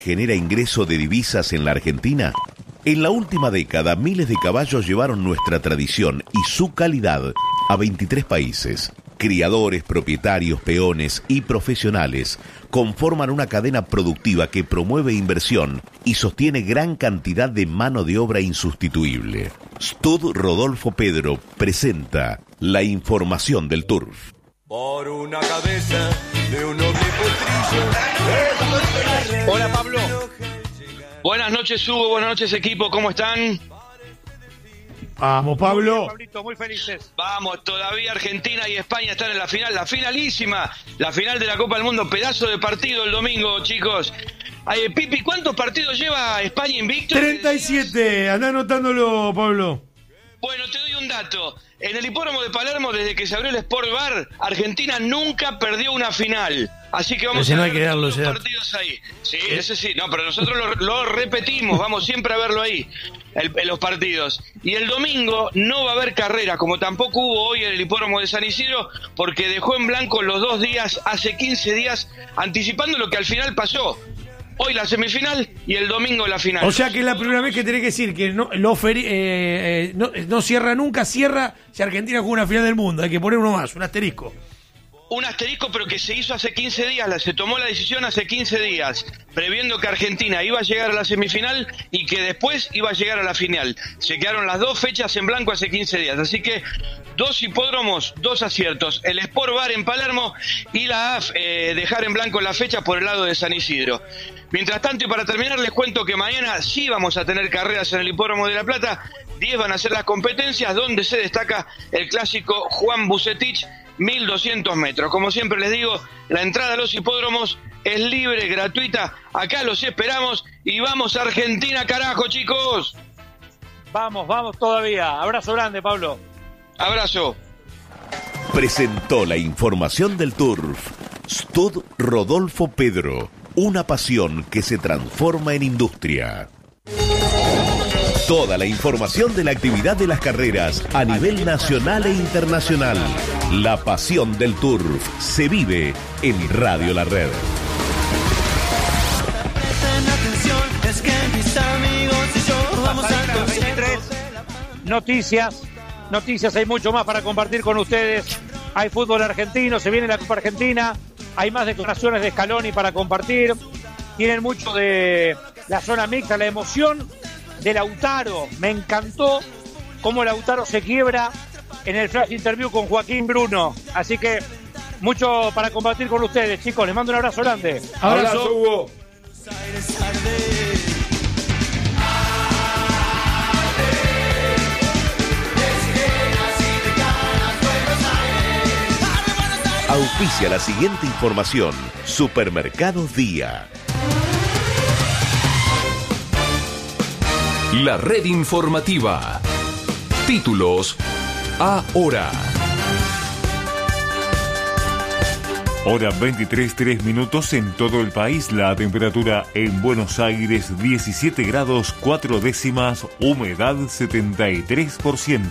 genera ingreso de divisas en la Argentina? En la última década, miles de caballos llevaron nuestra tradición y su calidad a 23 países. Criadores, propietarios, peones y profesionales conforman una cadena productiva que promueve inversión y sostiene gran cantidad de mano de obra insustituible. Stud Rodolfo Pedro presenta la información del turf. Por una cabeza de un noble potrillo. Hola Pablo. Buenas noches Hugo, buenas noches equipo, ¿cómo están? Vamos Pablo. Muy bien, Pablito, muy felices. Vamos, todavía Argentina y España están en la final, la finalísima, la final de la Copa del Mundo, pedazo de partido el domingo, chicos. Ay, Pipi, ¿cuántos partidos lleva España invicto? 37, andá anotándolo Pablo. Bueno, te doy un dato. En el hipódromo de Palermo, desde que se abrió el Sport Bar, Argentina nunca perdió una final. Así que vamos a ver los partidos ahí. Sí, ese sí. No, pero nosotros lo repetimos. Vamos siempre a verlo ahí, los partidos. Y el domingo no va a haber carreras, como tampoco hubo hoy en el hipódromo de San Isidro, porque dejó en blanco los 2 días, hace 15 días, anticipando lo que al final pasó. Hoy la semifinal y el domingo la final. O sea que es la primera vez que tenés que decir que no cierra nunca, cierra si Argentina juega una final del mundo. Hay que poner uno más, un asterisco. Un asterisco, pero que se hizo hace 15 días, se tomó la decisión hace 15 días, previendo que Argentina iba a llegar a la semifinal y que después iba a llegar a la final. Se quedaron las 2 fechas en blanco hace 15 días, así que 2 hipódromos, 2 aciertos. El Sport Bar en Palermo y la AF dejar en blanco la fecha por el lado de San Isidro. Mientras tanto, y para terminar, les cuento que mañana sí vamos a tener carreras en el hipódromo de La Plata. 10 van a ser las competencias, donde se destaca el clásico Juan Bucetich, 1200 metros. Como siempre les digo, la entrada a los hipódromos es libre, gratuita. Acá los esperamos y vamos a Argentina, carajo, chicos. Vamos todavía. Abrazo grande, Pablo. Abrazo. Presentó la información del turf Stud Rodolfo Pedro, una pasión que se transforma en industria. Toda la información de la actividad de las carreras a nivel nacional e internacional. La pasión del turf se vive en Radio La Red. Noticias, hay mucho más para compartir con ustedes. Hay fútbol argentino, se viene la Copa Argentina, hay más declaraciones de Scaloni para compartir. Tienen mucho de la zona mixta, la emoción de Lautaro. Me encantó cómo Lautaro se quiebra en el flash interview con Joaquín Bruno. Así que mucho para compartir con ustedes, chicos. Les mando un abrazo grande. Abrazo, Hugo. Auspicia la siguiente información. Supermercados Día. La red informativa. Títulos ahora. Hora 23:03 en todo el país. La temperatura en Buenos Aires 17 grados 4 décimas, humedad 73%.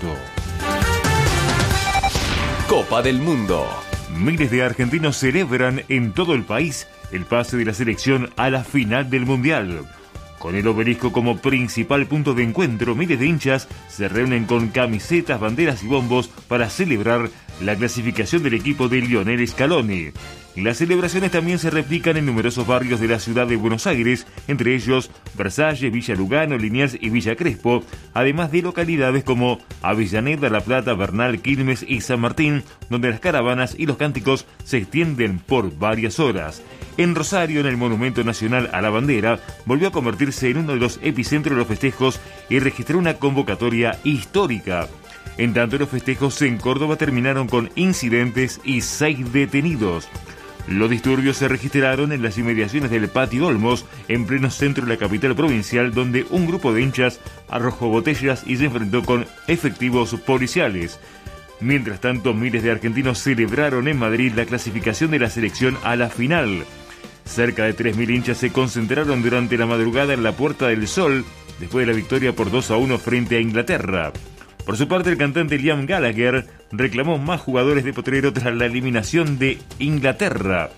Copa del Mundo. Miles de argentinos celebran en todo el país el pase de la selección a la final del Mundial. Con el obelisco como principal punto de encuentro, miles de hinchas se reúnen con camisetas, banderas y bombos para celebrar la clasificación del equipo de Lionel Scaloni. Las celebraciones también se replican en numerosos barrios de la ciudad de Buenos Aires, entre ellos Versalles, Villa Lugano, Liniers y Villa Crespo, además de localidades como Avellaneda, La Plata, Bernal, Quilmes y San Martín, donde las caravanas y los cánticos se extienden por varias horas. En Rosario, en el Monumento Nacional a la Bandera, volvió a convertirse en uno de los epicentros de los festejos y registró una convocatoria histórica. En tanto, los festejos en Córdoba terminaron con incidentes y 6 detenidos. Los disturbios se registraron en las inmediaciones del Patio Olmos, en pleno centro de la capital provincial, donde un grupo de hinchas arrojó botellas y se enfrentó con efectivos policiales. Mientras tanto, miles de argentinos celebraron en Madrid la clasificación de la selección a la final. Cerca de 3.000 hinchas se concentraron durante la madrugada en la Puerta del Sol, después de la victoria por 2-1 frente a Inglaterra. Por su parte, el cantante Liam Gallagher reclamó más jugadores de Potrero tras la eliminación de Inglaterra.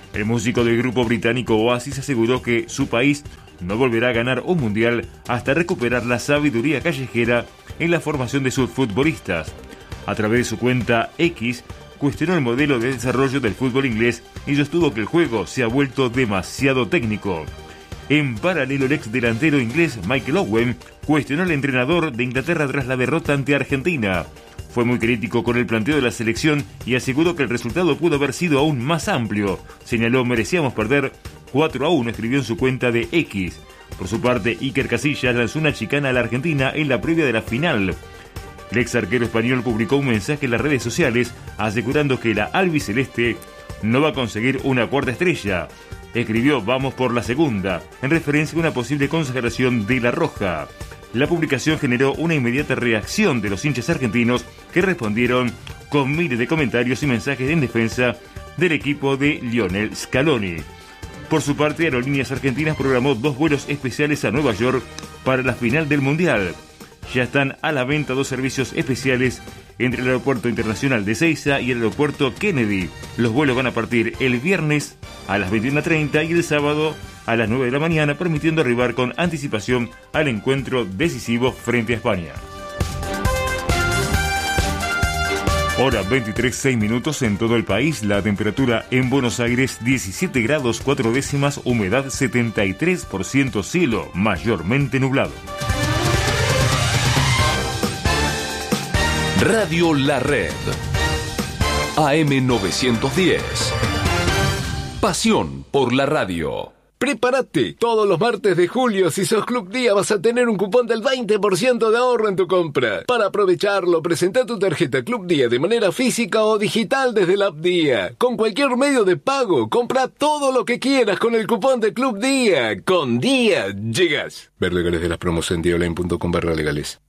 El músico del grupo británico Oasis aseguró que su país no volverá a ganar un mundial hasta recuperar la sabiduría callejera en la formación de sus futbolistas. A través de su cuenta X, cuestionó el modelo de desarrollo del fútbol inglés y sostuvo que el juego se ha vuelto demasiado técnico. En paralelo, el ex delantero inglés Michael Owen cuestionó al entrenador de Inglaterra tras la derrota ante Argentina. Fue muy crítico con el planteo de la selección y aseguró que el resultado pudo haber sido aún más amplio. Señaló: merecíamos perder 4-1, escribió en su cuenta de X. Por su parte, Iker Casillas lanzó una chicana a la Argentina en la previa de la final. El ex arquero español publicó un mensaje en las redes sociales asegurando que la albiceleste no va a conseguir una cuarta estrella. Escribió: vamos por la segunda, en referencia a una posible consagración de la roja. La publicación generó una inmediata reacción de los hinchas argentinos, que respondieron con miles de comentarios y mensajes en defensa del equipo de Lionel Scaloni. Por su parte, Aerolíneas Argentinas programó 2 vuelos especiales a Nueva York para la final del Mundial. Ya están a la venta 2 servicios especiales entre el Aeropuerto Internacional de Ezeiza y el Aeropuerto Kennedy. Los vuelos van a partir el viernes a las 21:30 y el sábado a las 9 de la mañana, permitiendo arribar con anticipación al encuentro decisivo frente a España. Hora 23:06 en todo el país. La temperatura en Buenos Aires 17 grados 4 décimas, humedad 73%, cielo mayormente nublado. Radio La Red. AM 910. Pasión por la radio. Prepárate, todos los martes de julio, si sos Club Día, vas a tener un cupón del 20% de ahorro en tu compra. Para aprovecharlo, presenta tu tarjeta Club Día de manera física o digital desde la app Día. Con cualquier medio de pago, compra todo lo que quieras con el cupón de Club Día. Con Día llegas. Ver legales de las promos en diaonline.com/legales.